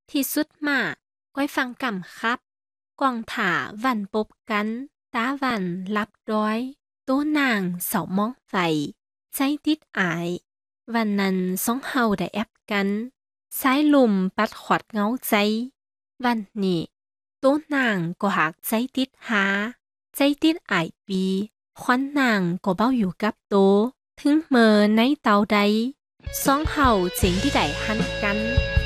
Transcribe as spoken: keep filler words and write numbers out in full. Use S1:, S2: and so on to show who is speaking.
S1: ที่สุดมาก้อยฟังกำครับกวางถาวันปบกันตาวันรับร้อยโต้นางเสามองไฟใจติดอายวันนั้นสองเฮาได้แอบกันสายลมปัดขวัดเงาใจวันนี้โต้นางก็หักใจติดหาใจติดอายปีควันนางก็เบ้าอยู่กับโตถึงเมื่อในเตาใดสองเฮาเจ๋งที่ได้หันกัน